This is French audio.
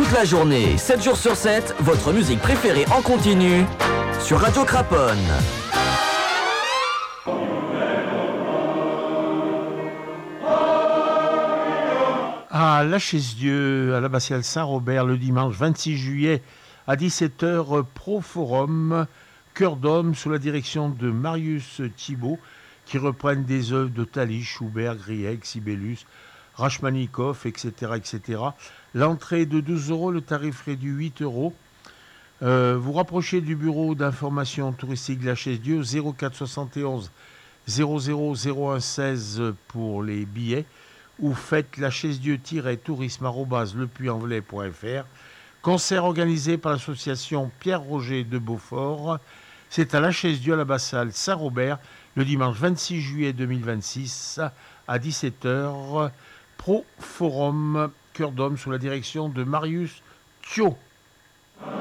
toute la journée, 7 jours sur 7, votre musique préférée en continu sur Radio Craponne. À la Chaise-Dieu, à l'abbatiale Saint-Robert, le dimanche 26 juillet à 17h, Pro Forum, Cœur d'homme, sous la direction de Marius Thibault, qui reprennent des œuvres de Thalys, Schubert, Grieg, Sibelius, Rachmaninoff, etc., etc. L'entrée est de 12 €, le tarif réduit 8 €. Vous rapprochez du bureau d'information touristique de la Chaise-Dieu, 04 71 00 01 16 pour les billets, ou faites la chaise-dieu-tourisme@lepuyanvelay.fr. Concert organisé par l'association Pierre-Roger de Beaufort. C'est à la Chaise-Dieu à l'abbatiale Saint-Robert, le dimanche 26 juillet 2026 à 17h. Pro Forum, Cœur d'homme, sous la direction de Marius Thiault.